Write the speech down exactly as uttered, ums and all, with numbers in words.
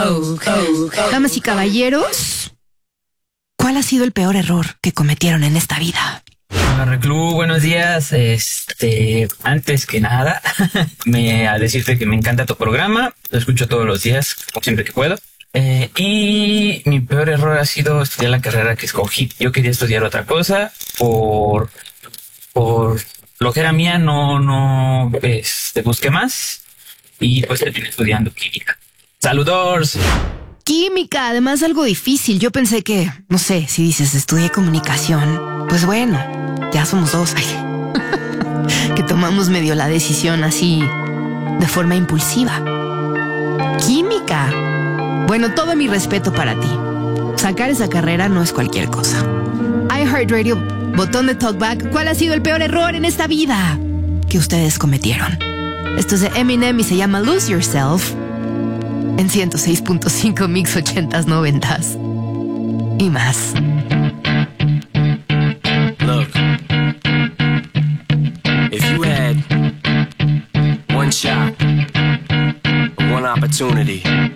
ho, ho. Damas y caballeros, ¿cuál ha sido el peor error que cometieron en esta vida? Hola, Reclu, buenos días. Este, antes que nada, me a decirte que me encanta tu programa, lo escucho todos los días, siempre que puedo. Eh, y mi peor error ha sido estudiar la carrera que escogí. Yo quería estudiar otra cosa por, por lo que era mía, no, no, este, busqué más y pues terminé estudiando química. ¡Saludos! Química, además algo difícil. Yo pensé que, no sé, si dices estudié comunicación, pues bueno, ya somos dos. Ay, que tomamos medio la decisión así, de forma impulsiva. Química. Bueno, todo mi respeto para ti. Sacar esa carrera no es cualquier cosa. iHeartRadio, botón de talkback. ¿Cuál ha sido el peor error en esta vida que ustedes cometieron? Esto es de Eminem y se llama Lose Yourself. En ciento seis punto cinco Mix ochentas, noventas y más. Look, if you had one shot, one opportunity